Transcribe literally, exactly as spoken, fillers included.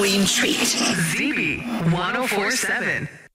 Halloween treat. Z B one oh four seven.